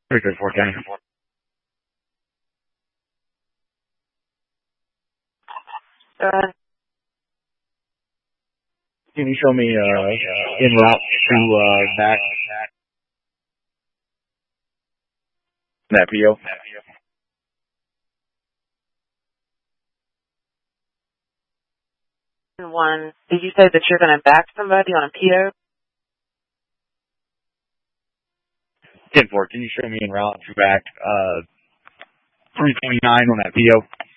Very good, 410. Can you show me en route to back that PO? One, did you say that you're going to back somebody on a PO? 10-4, can you show me en route to back 329 on that PO?